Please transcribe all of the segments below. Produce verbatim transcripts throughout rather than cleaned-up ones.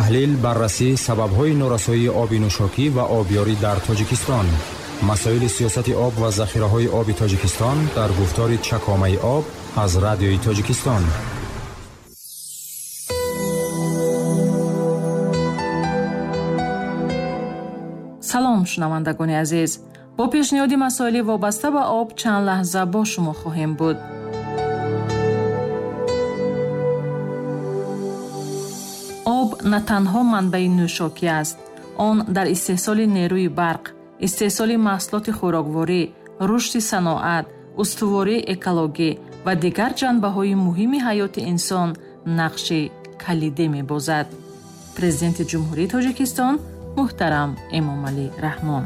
таҳлил баррасии сабабҳои норасоии оби нӯшокӣ ва обёрӣ дар Тоҷикистон. масоили сиёсати об ва захираҳои оби Тоҷикистон дар гуфтори Чакомаи об аз радиои Тоҷикистон. салом шунавандагони азиз, бо пешниҳоди масоили вобаста ба об чанд лаҳза бо шумо хоҳем буд. об на танҳо манбаи нӯшокӣ аст, он дар истеҳсоли нерӯи барқ, истеҳсоли маҳсулоти хӯрокворӣ, рушди саноат, устувории экологӣ ва дигар ҷанбаҳои муҳими ҳаёти инсон нақши калидӣ мебозад. Президенти ҷумҳурии Тоҷикистон муҳтарам Эмомалӣ Раҳмон.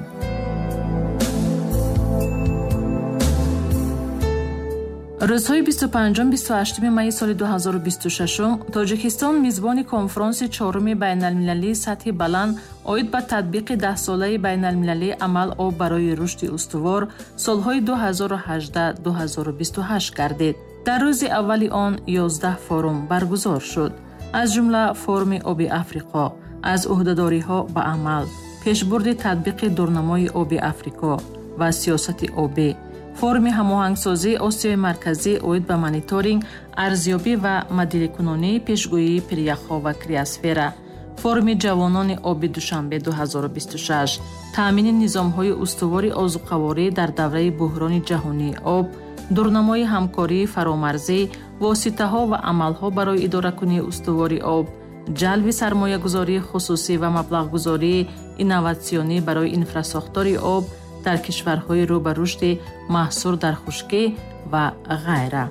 рӯзҳои бисту панҷум - бисту ҳаштуми майи соли ду ҳазору бисту шашум Тоҷикистон мизбони конфронси чоруми байналмилалии сатҳи баланд оид ба татбиқи даҳсолаи байналмилалии амал об барои рушди устувор солҳои ду ҳазору ҳаждаҳ - ду ҳазору бисту ҳашт гардид. дар рӯзи аввали он ёздаҳ форум баргузор шуд, аз ҷумла форуми оби Африқо, аз уҳдадориҳо ба амал, пешбурди татбиқи дурнамои оби Африко ва сиёсати обӣ, форуми ҳамоҳангсозии Осиёи марказӣ оид ба мониторинг, арзёбӣ ва мадиликунонии пешгӯии пиряхҳо ва криосфера, форуми ҷавонони оби Душанбе ду ҳазору бисту шаш, таъмини низомҳои устувори озуқаворӣ дар давраи буҳрони ҷаҳонии об, дурнамои ҳамкории фаромарзӣ, воситаҳо ва амалҳо барои идоракунии устувори об, ҷалби сармоягузории хусусӣ ва маблағгузории инноватсионӣ барои инфрасохтори об дар кишварҳои рӯ ба рушди маҳсур дар хушкӣ ва ғайра.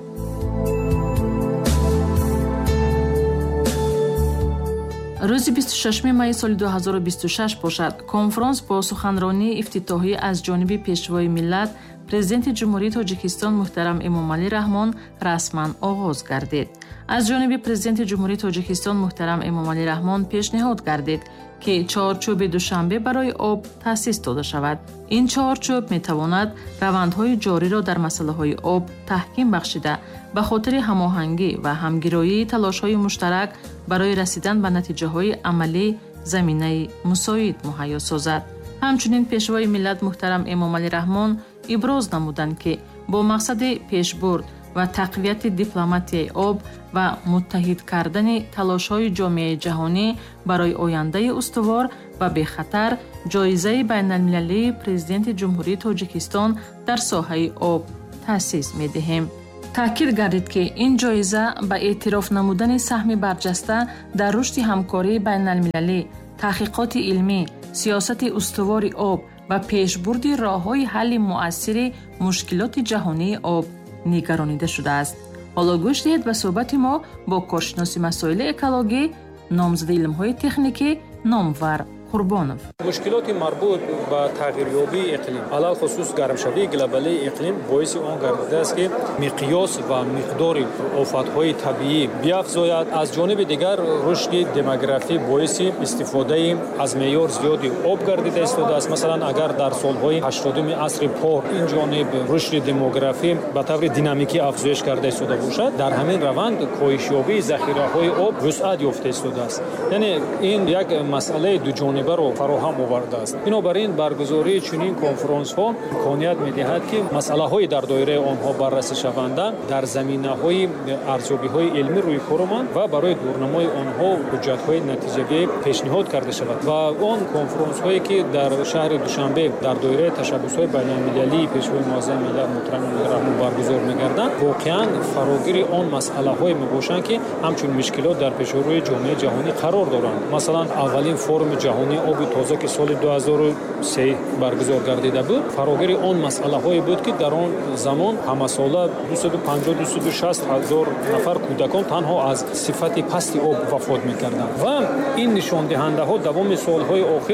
рӯзи бисту шашуми майи соли ду ҳазору бисту шаш бошад, конфронс бо суханронии ифтитоҳӣ аз ҷониби пешвои миллат Президенти ҷумҳурии Тоҷикистон муҳтарам Эмомалӣ Раҳмон расман оғоз гардид. аз ҷониби Президенти ҷумҳурии Тоҷикистон муҳтарам Эмомалӣ Раҳмон пешниҳод гардид ки чаҳорчӯби Душанбе барои об таъсис дода шавад. ин чаҳорчӯб метавонад равандҳои ҷориро дар масъалаҳои об таҳким бахшида ба хотири ҳамоҳангӣ ва ҳамгироии талошҳои муштарак барои расидан ба натиҷаҳои амалӣ заминаи мусоид муҳайё созад. ҳамчунин пешвои миллат муҳтарам Эмомалӣ Раҳмон иброз намуданд ки бо мақсади пешбурд ва тақвияти дипломатияи об ва муттаҳид кардани талошҳои ҷомеаи ҷаҳонӣ барои ояндаи устувор ва бехатар ҷоизаи байналмилалии Президенти ҷумҳурии Тоҷикистон дар соҳаи об таъсис медиҳем. таъкид гардид ки ин ҷоиза ба эътироф намудани саҳми барҷаста дар рушди ҳамкории байналмилалӣ, таҳқиқоти илмӣ, сиёсати устувори об ва пешбурди роҳҳои ҳалли муассири мушкилоти ҷаҳонии об нигаронида шудааст. ҳоло гӯш диҳед ба суҳбати мо бо коршиноси масоили экологӣ, номзади илмҳои техникӣ Номвар Қурбонов. мушкилоти марбут ба тағйирёбии иқлим, алал хусус гармшавии глобалии иқлим боиси он гардидааст ки миқёс ва миқдори офатҳои табиӣ биафзояд. аз ҷониби дигар рушди демографӣ боиси истифодаи аз меъёр зиёди об гардида истодааст. масалан агар дар солҳои ҳаштодуми асри пор ин ҷониб рушди демографӣ ба таври динамикӣ афзоиш карда истода бошад, дар ҳамин раванд коҳишёбии захираҳои об вусъат ёфта истодааст. яъне ин як масъалаи дуҷониб ро фароҳам овардааст. бинобар ин баргузории чунин конфронсҳо имконият медиҳад ки масъалаҳои дар доираи онҳо баррасӣ шаванда дар заминаҳои арзёбиҳои илмӣ рӯи кор оманд ва барои дурнамои онҳо ҳуҷҷатҳои натиҷавӣ пешниҳод карда шавад. ва он конфронсҳое ки дар шаҳри Душанбе дар доираи ташаббусҳои байналмилалии пешвои муаззами миллат муҳтарам Раҳмон баргузор мегарданд, воқеан фарогири он масъалаҳое мебошанд ки ҳамчун мушкилот дар пешрӯи ҷомеаи ҷаҳонӣ қарор доранд. масалан аввалин форуми ҷаҳонӣ оби тоза ки соли ду ҳазору се баргузор гардида буд, фарогири он масъалаҳое буд ки дар он замон ҳамасола дусаду панҷоҳ - дусаду шаст ҳазор нафар кӯдакон танҳо аз сифати пасти об вафот мекарданд. ва ин нишондиҳандаҳо давоми солҳои охир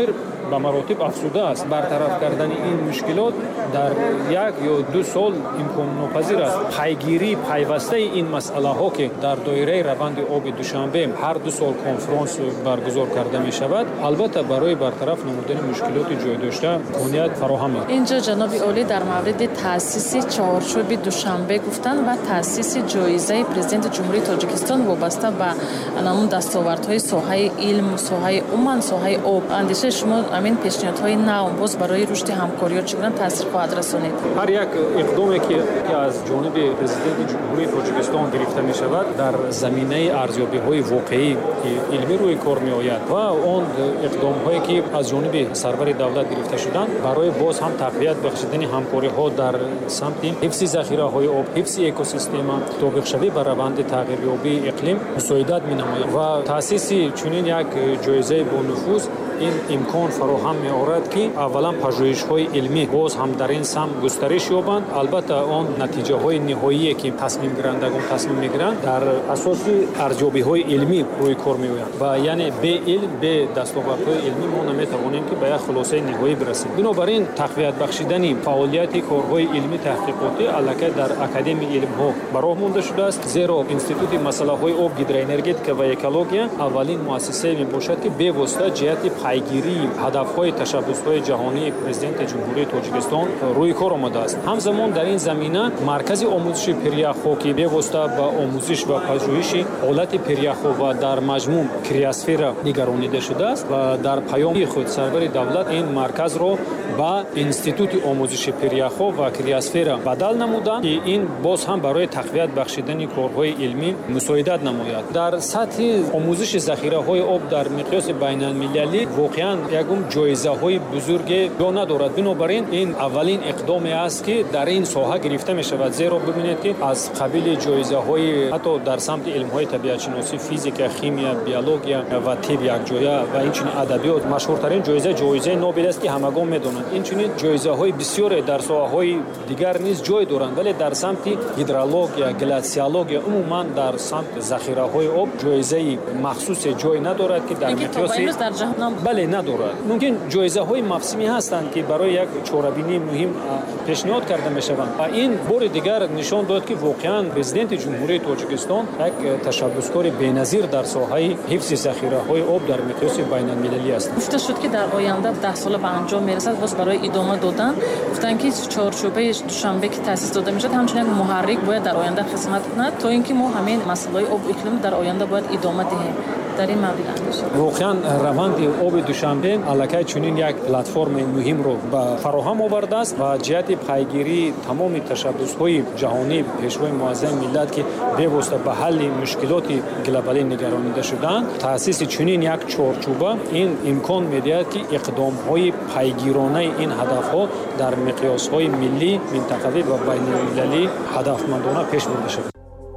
ба маротиб афзуда аст. бартараф кардани ин мушкилот дар як ё ду сол имконнопазир аст. пайгирӣ пайвастаи ин масъалаҳо ки дар доираи раванди оби Душанбе ҳар ду сол конферонс баргузор карда мешавад, албатта барои бартараф намудани мушкилоти ҷойдошта имконият фароҳам мекунад. инҷо ҷаноби олӣ дар мавриди таъсиси чаҳорчӯби Душанбе гуфтанд ва таъсиси ҷоизаи президенти ҷумҳурии Тоҷикистон вобаста ба намун дастовардҳои соҳаи илм, соҳаи умуман соҳаи об. андешаи шумо амин пешниҳодҳои нав боз барои рушди ҳамкориҳо чӣ гуна таъсир хоҳад расонид? ҳар як иқдоме ки аз ҷониби президенти ҷумҳурии Тоҷикистон гирифта мешавад дар заминаи арзёбиҳои воқеӣ илмӣ рӯи кор меояд ва он иқдомҳое ки аз ҷониби сарвари давлат гирифта шуданд барои боз ҳам тақвият бахшидани ҳамкориҳо дар самти ҳифзи захираҳои об, ҳифзи экосистема, тобиқшавӣ ба раванди тағйирёбии иқлим мусоидат менамояд ва таъсиси чунин як ҷоизаи бонуфуз ин имкон фароҳам меорад ки аввалан пажӯҳишҳои илмӣ боз ҳам дар ин самт густариш ёбанд. албатта он натиҷаҳои ниҳоие ки тасмимгирандагон тасмим мегиранд дар асоси арзёбиҳои илмӣ рӯи кор меоянд ва яъне бе илм бе дастовардҳои илмӣ мо наметавонем ки ба як хулосаи ниҳоӣ бирасем. бинобар ин тақвият бахшидани фаъолияти корҳои илмӣ таҳқиқотӣ аллакай дар академияи илмҳо ба роҳ монда шудааст, зеро институти масъалаҳои об, гидроэнергетика ва экология аввалин муассисае мебошад ки бевосита ҷиҳати пайгирии ҳадафҳои ташаббусҳои ҷаҳонии президенти ҷумҳурии Тоҷикистон рӯи кор омадааст. ҳамзамон дар ин замина маркази омӯзиши пиряхҳо ки бевосита ба омӯзиш ва пажӯҳиши ҳолати пиряхҳо ва дар маҷмӯъ криосфера нигаронида шудааст ва дар паёми худ сарвари давлат ин марказро ба институти омӯзиши пиряхҳо ва криосфера бадал намуданд ки ин боз ҳам барои тақвият бахшидани корҳои илмӣ мусоидат намояд. дар сатҳи омӯзиши захираҳои об дар миқёси байналмилалӣ воқеан ягон ҷоизаҳои бузурге ё надорад. бинобар ин ин аввалин иқдоме аст ки дар ин соҳа гирифта мешавад. зеро бибинед ки аз қабили ҷоизаҳои ҳатто дар самти илмҳои табиатшиносӣ, физика, химия, биология ва тиб якҷоя ва инчунин адабиёт машҳуртарин ҷоиза ҷоизаи Нобел аст ки ҳамагон медонанд. инчунин ҷоизаҳои бисёре дар соҳаҳои дигар низ ҷой доранд, вале дар самти гидрология, глатсиология умуман дар самти захираҳои об ҷоизаи махсусе ҷой надорад ки дар миқёси бале надорад. мумкин ҷоизаҳои мавсимӣ ҳастанд ки барои як чорабинии муҳим пешниҳод карда мешаванд. ва ин бори дигар нишон дод ки воқеан президенти ҷумҳурии Тоҷикистон як ташаббускори беназир дар соҳаи ҳифзи захираҳои об дар миқёси байналмилалӣ аст. гуфта шуд ки дар оянда даҳ сола ба анҷом мерасад. боз барои идома додан гуфтанд ки чаҳорчӯбаи Душанбе ки таъсис дода мешавад ҳамчунин як муҳаррик бояд дар оянда хизмат кунад то ин ки мо ҳамин масъалаҳои об иқлим дар оянда бояд идома диҳем. дар ин маврид андеша воқеан раванди оби Душанбе аллакай чунин як платформаи муҳимро ба фароҳам овардааст ва ҷиҳати пайгирии тамоми ташаббусҳои ҷаҳонӣ пешвои муаззами миллат ки бевосита ба ҳалли мушкилоти глобалӣ нигаронида шудаанд, таъсиси чунин як чорчӯба ин имкон медиҳад ки иқдомҳои пайгиронаи ин ҳадафҳо дар миқёсҳои миллӣ, минтақавӣ ва байналмилалӣ ҳадафмандона пеш бурда шавад.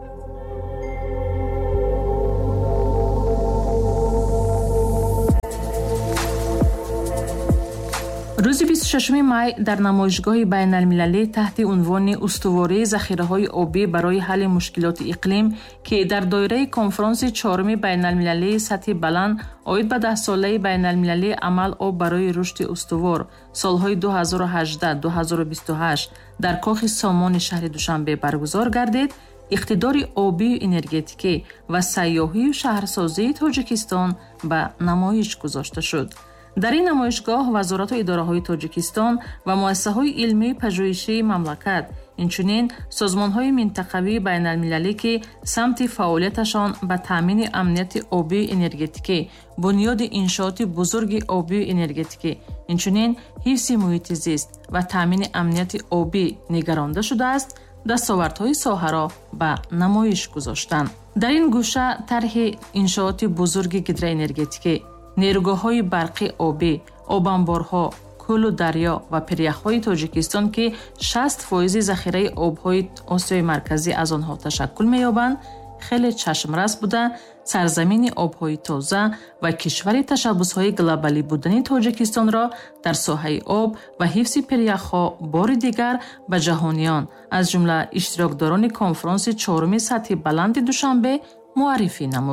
рӯзи бисту шашуми май дар намоишгоҳи байналмилалӣ таҳти унвони устувории захираҳои обӣ барои ҳалли мушкилоти иқлим ки дар доираи конферонси чорум байналмилалии сатҳи баланд оид ба даҳсолаи байналмилалии амал об барои рушди устувор солҳои ду ҳазору ҳаждаҳ - ду ҳазору бисту ҳашт дар кохи Сомони шаҳри Душанбе баргузор гардид, иқтидори обию энергетикӣ ва сайёҳию шаҳрсозии Тоҷикистон ба намоиш гузошта шуд. дар ин намоишгоҳ вазорату идораҳои Тоҷикистон ва муассисаҳои илмии пажӯҳишии мамлакат, инчунин созмонҳои минтақавии байналмилалӣ ки самти фаъолияташон ба таъмини амнияти обию энергетикӣ, бунёди иншооти бузурги обию энергетикӣ, инчунин ҳифзи муҳити зист ва таъмини амнияти обӣ нигаронда шудааст, дастовардҳои соҳаро ба намоиш гузоштанд. дар ин гӯша тарҳи иншооти бузурги гидроэнергетикӣ, нерӯгоҳҳои барқи обӣ, обанборҳо, кӯлу дарё ва пиряхҳои Тоҷикистон ки шаст фоизи захираи обҳои Осиёи марказӣ аз онҳо ташаккул меёбанд, хеле чашмрас буда сарзамини обҳои тоза ва кишвари ташаббусҳои глобалӣ будани Тоҷикистонро дар соҳаи об ва ҳифзи пиряхҳо бори дигар ба ҷаҳониён, аз ҷумла иштирокдорони конферонси чоруми сатҳи баланди Душанбе муаррифӣ намуд.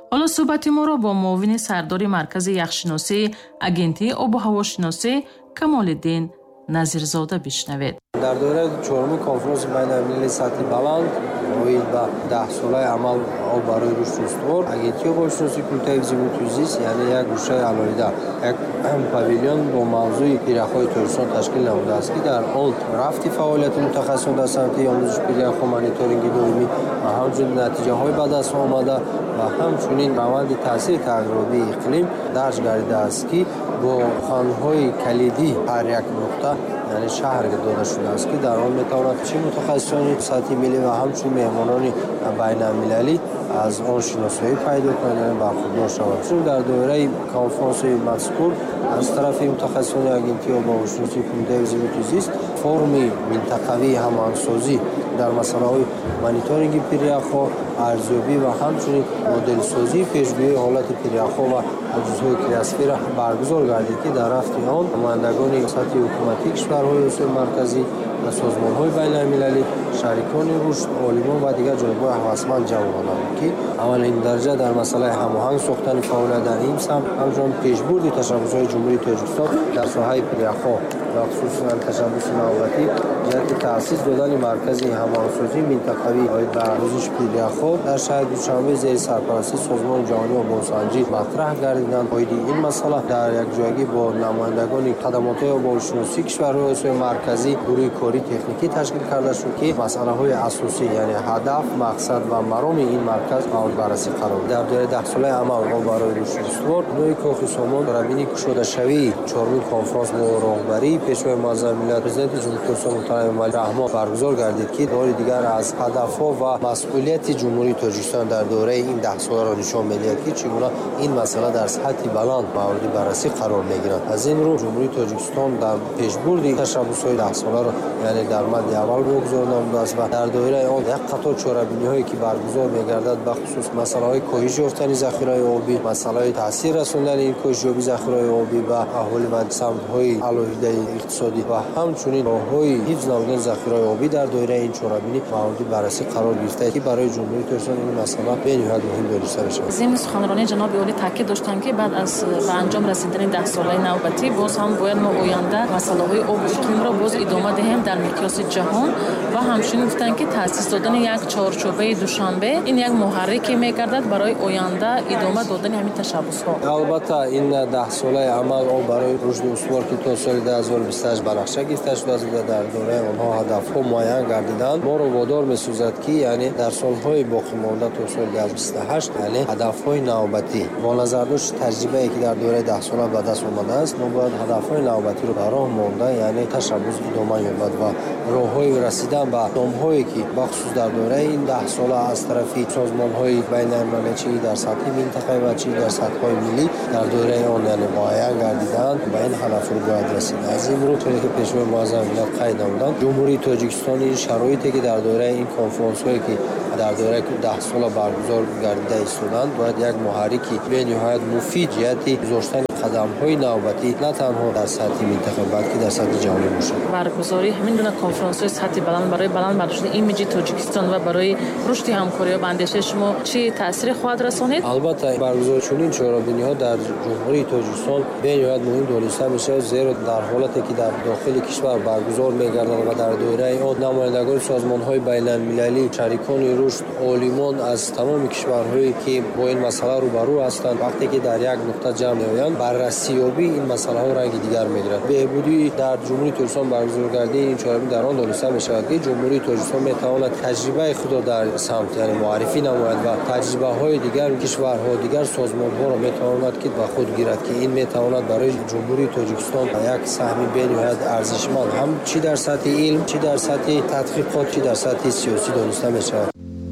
ҳоло суҳбати моро бо муовини сардори маркази яхшиносӣ агентии обу ҳавошиносӣ Камолиддин Назирзода бишнавед. дар доираи чорумин конференсияи байналмилалии сатҳи баланд оид ба даҳсолаи амал об барои рушди устувор агентии обуҳавошиносии кӯтаҳи зимму зист яъне як гӯшаи алоҳида як павилион бо мавзӯи пиряхҳои Тоҷикистон ташкил намудааст ки дар он рафти фаъолияти мутахассисон дар санъати омӯзиши пиряхҳо мониторинги доимӣ ва ҳамчунин натиҷаҳои ба даст омада ва ҳамчунин раванди таъсири тағйирёбии иқлим дарҷ гардидааст ки бо ханҳои калидӣ ҳар як нуқта яъне шаҳрга дода шудааст ки дар он метавонад чӣ мутахассисони сатҳи миллӣ ва ҳамчунин меҳмонони байналмилалӣ аз он шиносоӣ пайдо кунанд яъне бархурдор шаванд. Чун дар доираи конференсияи мазкур аз тарафи мутахассисони агентии обуҳавошиносии кӯтаҳи зимму зист форуми минтақавии ҳамоҳангсозӣ дар масъалаҳои мониторинги пиряхҳо, арзёбӣ ва ҳамчунин моделсозии пешгӯии ҳолати пиряхҳо ва ҳуҷӯзҳои криосфера баргузор гардид ки дар рафти он намояндагони сатҳи ҳукуматии кишварҳои Осиёи марказӣ ва созмонҳои байналмилалӣ, шарикони рушд, олимон ва дигар ҷонибҳои ҳавасманд ҷамъ омаданд ки аввалин дараҷа дар масъалаи ҳамоҳанг сохтани фаъолият дар ин самт ҳамчунин пешбурди ташаббусҳои Ҷумҳурии Тоҷикистон дар соҳаи пиряхҳо ва хусусан ташаббуси навбатӣ ҷиҳати таъсис додани маркази ҳамоҳангсозии минтақавӣ оид ба омӯзиши пиряхҳо дар шаҳри Душанбе зери сарпарвастии Созмони ҷаҳонии обуҳосанҷӣ матраҳ гардиданд. Оиди ин масъала дар якҷоягӣ бо намояндагони хадамотҳои обуҳавошиносии кишварҳои Осиёи марказӣ гурӯҳи кори техникӣ ташкил карда шуд ки масъалаҳои асосӣ яъне ҳадаф, мақсад ва мароми ин марказ маорид баррасӣ қарор дар доираи даҳсолаи амал об барои рушди устувор нои кохи сомон рабини кушодашавии чорумин конференс бо роҳбарии пешвои муаззами миллат президенти ҷумҳурии Тоҷикистон муҳтарам Эмомалӣ Раҳмон баргузор гардид ки бори дигар аз ҳадафҳо ва масъулияти Ҷумҳурии Тоҷикистон дар дораи ин даҳ соларо нишон медиҳад ки чӣ гуна ин масъала дар сатҳи баланд маориди баррасӣ қарор мегирад. Аз ин рӯ Ҷумҳурии Тоҷикистон дар пешбурди ташаббусҳои даҳсоларо яъне дар мадди аввал гузорда намудааст ва дар доираи он як қатор чорабиниҳое ки баргузор мегардад ба хусус масъалаҳои коҳиш ёфтани захираи обӣ, масъалаҳои таъсир расондани ин коҳишёбии захираи обӣ ба аҳолӣ ва самтҳои алоҳидаи иқтисодӣ ва ҳамчунин роҳҳои ҳифз намудани захираи обӣ дар доираи ин чорабинӣ маориди баррасӣ қарор гирифтааст ки барои Ҷумҳурии Тоҷикистон ин масъала бениҳоят муҳим дониста мешавад. зимни суханронии ҷаноби олӣ таъкид доштанд ки баъд аз ба анҷом расидани даҳсолаи навбатӣ боз ҳам бояд мо оянда масъалаҳои обу иқлимро боз идома диҳем дар миқёси ҷаҳон ва ҳамчунин гуфтанд ки таъсис додани як чорчӯбаи Душанбе ин як муҳаррике мегардад барои оянда идома додани ҳамин tashabbusҳо. Албатта ин даҳсолаи амал об барои рушди устувор ки то соли ду ҳазору бисту ҳашт барахша гирифта шудааст ва дар дораи онҳо ҳадафҳо муайян гардиданд, моро водор месӯзад ки яъне дар солҳои боқимонда то соли ду ҳазору бисту ҳашт яъне ҳадафҳои навбатӣ бо назардошти таҷрибае ки дар дораи даҳ сола ба даст омадааст, мо бояд ҳадафҳои навбатиро ба роҳ монда яъне ташаббус идома ёбад ва роҳҳои расидан ба номҳое ки бахусус дар дораи ин даҳ сола аз тарафи созмонҳои байналмилалӣ чӣ дар сатҳи минтақавӣ ва чӣ дар сатҳҳои миллӣ дар доираи он яъне муайян гардиданд ба ин ҳадафро бояд расид. Аз ин рӯ чуне ки пешвои муаззами миллат қайд намуданд, Ҷумҳурии Тоҷикистон ин шароите ки дар доираи ин конференсҳое ки дар доираи даҳ сола баргузор гардида истоданд бояд як муҳаррики бениҳоят муфид ҷиҳати гузоштани қадамҳои навбатӣ на танҳо дар сатҳи минтақа балки дар сатҳи ҷаҳонӣ бошад. Баргузории ҳамин гуна конференсҳои сатҳи баланд барои баланд бардоштани имиҷи Тоҷикистон ва барои рушди ҳамкориҳо ба андешаи шумо чӣ таъсире хоҳад расонид? Албатта баргузори чунин чорабиниҳо дар Ҷумҳурии Тоҷикистон бениҳоят муҳим дониста мешавад, зеро дар ҳолате ки дар дохили кишвар баргузор мегардад ва дар доираи он намояндагони созмонҳои байналмилалӣ, шарикони рушд, олимон аз тамоми кишварҳое ки бо ин масъала рӯбарӯ ҳастанд, вақте ки дар як нуқта ҷамъ меоянд баррасиёбии ин масъалаҳо ранги дигар мегирад. Беҳбудии дар Ҷумҳурии Тоҷикистон баргузоргардии ин чорабин дар он дониста мешавад ки Ҷумҳурии Тоҷикистон метавонад таҷрибаи худро дар самт яъне муаррифӣ намояд ва таҷрибаҳои дигар кишварҳо, дигар созмонҳоро метавонад ки ба худ гирад ки ин метавонад барои Ҷумҳурии Тоҷикистон як саҳми бениҳоят арзишманд ҳам чӣ дар сатҳи илм, чӣ дар сатҳи тадқиқот, чӣ дар сатҳи сиёсӣ дониста мешавад.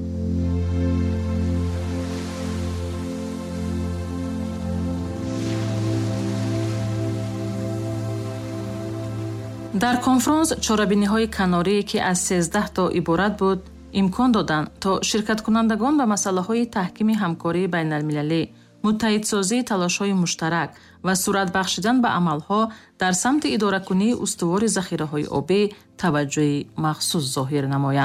дар конференс чорабиниҳои канорие ки аз сездаҳ то иборат буд имкон доданд то ширкаткунандагон ба масъалаҳои таҳкими ҳамкории байналмилалӣ, муттаҳидсозии талошҳои муштарак ва сурат бахшидан ба амалҳо дар самти идоракунии устувори захираҳои обӣ таваҷҷӯҳи махсус зоҳир намоянд.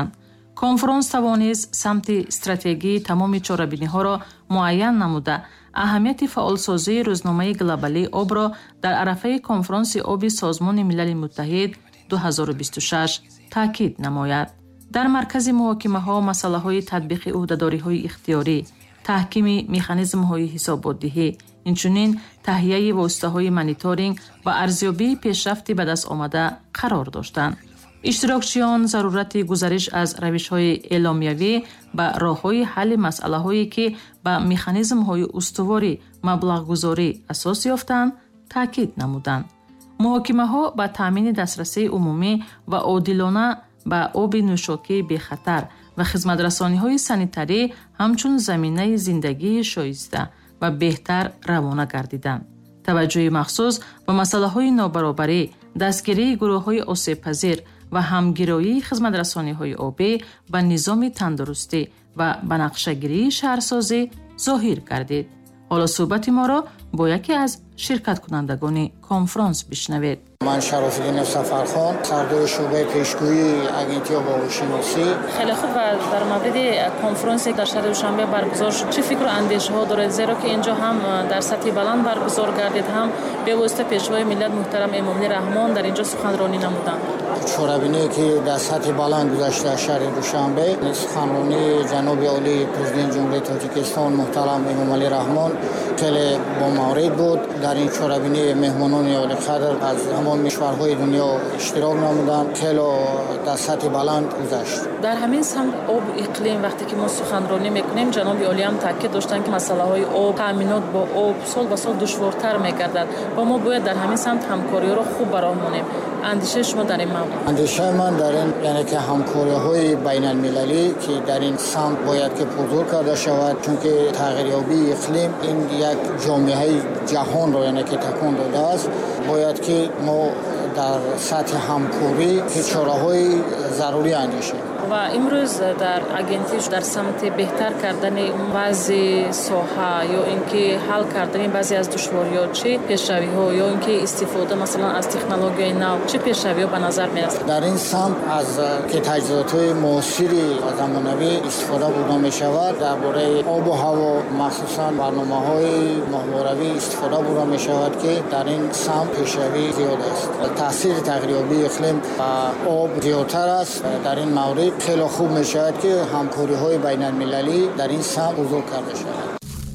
کنفرانس توانست سمت استراتژی تمام چاره‌بینی‌ها معین نموده اهمیت فعالسازی روزنامه گلوبالی آب را در عرصه کنفرانس آب سازمان ملل متحد دو هزار و بیست و شش تاکید نماید. در مرکز محاکمه‌ها مسائل تطبیق عهده‌داری‌های اختیاری، تحکیم مکانیزم‌های حسابدهی، اینچنین تهیه واسطه‌های مانیتورینگ و ارزیابی پیشرفت به دست آمده قرار داشتند. اشتراکچیان ضرورت گزارش از روش‌های اعلامیه‌ای و راه‌های حل مسائل‌هایی که به مکانیزم‌های استواری مبلغ‌گذاری اساس یافتند تاکید نمودند. محاکمه‌ها با تامین دسترسی عمومی و عادلانه به آب نوشاکی بی خطر و خدمت‌رسانی‌های سانیتاری همچون زمینه زندگی شایسته و بهتر روانه گردیدند. توجه مخصوص به مسائل‌های نابرابری، دستگیری گروه‌های آسیب‌پذیر و همگرایی خدمت‌رسانی‌های آبی به نظام تندرستی و به نقشه‌گیری شهرسازی ظاهر گردید. حالا صحبت ما را با یکی از شرکت کنندگان کنفرانس بشنوید. من شراف‌الدین سفرخان، سردار شعبه پیشگویی اگنتی آب و هواشناسی. خیلی خوب. و در مورد کنفرانس در شهر دوشنبه برگزار شد چه فکر و اندیشه‌ها دارید؟ زیرا که اینجا هم در سطح بلند برگزار گردید، هم به واسطه پیشوای ملت محترم امامعلی رحمان در اینجا سخنرانی نمودند. چورابینی که در سطح بلند گذشته در شهر دوشنبه، سخنرانی جناب عالی پرزیدنت جمهوری تاجیکستان محترم امامعلی رحمان خیلی با مورد بود. در این چورابینی مهمانان عالی قدر از تمام کشورهای دنیا اشتراک نمودند. خیلی در سطح بلند گذشت. در همین سمت آب و اقلیم وقتی که ما سخنرانی میکنیم، جناب عالی هم تاکید داشتن که مسئله های آب، تامینات با آب سال به سال دشوارتر میگردد و ما باید در همین سمت همکاری رو خوب برآوریم. اندیشه شما در این موضوع؟ اندیشه من در این یعنی که همکاری های بین المللی که در این سمت باید که پرزور کرده شود، چون که تغییریابی اقلیم این یک جامعه جهان رو یعنی که تکون داده است. باید که ما در سطح همکاری که چاره‌های ضروری اندیشیم. و امروز در اگنتیش در سمت بهتر کردن بعضی ساحه یا اینکه حل کردن بعضی از دشواری‌ها چه پیشروی‌ها یا اینکه استفاده مثلا از تکنولوژی نو چه پیشروی‌ها به نظر می‌رسد؟ در این سمت از که تجهیزات‌های معاصری و زمانه‌ای استفاده بوده می‌شود. درباره آب و هوا مخصوصاً برنامه‌های ماهواره‌ای استفاده بوده می‌شود که در این سمت پیشروی زیاد است. تاثیر تغییریابی اقلیم و آب زیادتر است. در این مورد خیلی خوب می‌شود که همکاری‌های بین المللی در این سمت بزرگ کرده شود.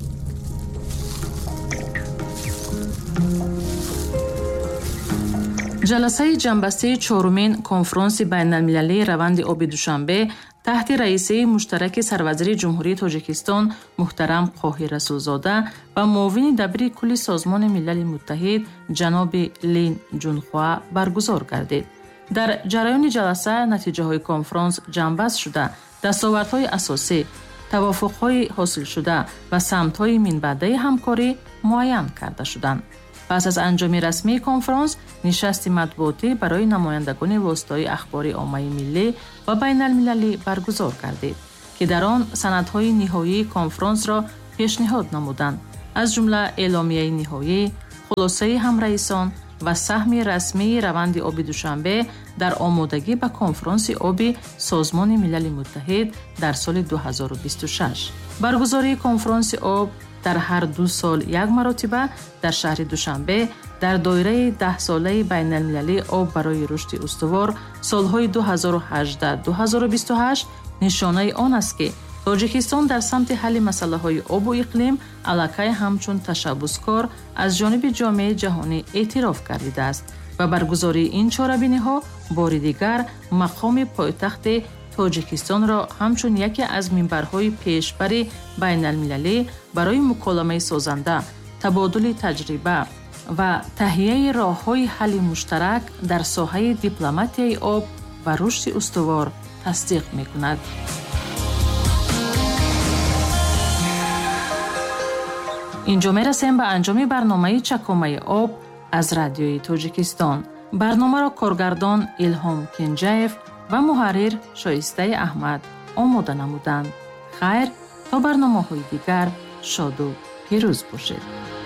جلسه جنبسته چهارمین کنفرانس بین المللی روند آب دوشنبه تحت رئیسه مشترک سروزیر جمهوری تاجیکستان محترم قاهر رسولزاده و معاون دبیر کل سازمان ملل متحد جناب لین جونخوا برگزار گردید. در جریان جلسه نتیجه های کنفرانس جنبست شده، دستاوردهای اساسی، توافق‌های حاصل شده و سمت‌های منبعده همکاری معین کرده شدند. پس از انجام رسمی کنفرانس، نشست مطبوعاتی برای نمایندگان واسطه‌های اخباری عامه ملی و بین المللی برگزار گردید که در آن سندهای نهایی کنفرانس را پیشنهاد نمودند، از جمله اعلامیه نهایی، خلاصه همرئیسان و سهم رسمی روند آب دوشنبه در آمادگی به کنفرانس آب سازمان ملل متحد در سال دو هزار و بیست و شش. برگزاری کنفرانس آب در هر دو سال یک مرتبه در شهر دوشنبه در دایره ده ساله بین المللی آب برای رشد استوار سالهای دو هزار و هجده تا دو هزار و بیست و هشت نشانه آن است که تاجیکستان در سمت حل مسئله های آب و اقلیم علاقه همچون تشبثکار از جانب جامعه جهانی اعتراف گردیده است و برگزاری این چاره‌بینی ها بار دیگر مقام پایتخت تاجیکستان را همچون یکی از منبرهای پیشبر بین المللی برای مکالمه سازنده، تبادل تجربه و تهیه راه‌های حل مشترک در ساحه دیپلماتیای آب و رشد استوار تصدیق می‌کند. اینجا می‌رسیم به انجام برنامه چکامه آب از رادیوی تاجیکستان. برنامه را کارگردان الهام کنجاєв و محرر شایسته احمد آماده نمودند. خیر تا برنامه‌های دیگر شاد و پیروز باشید.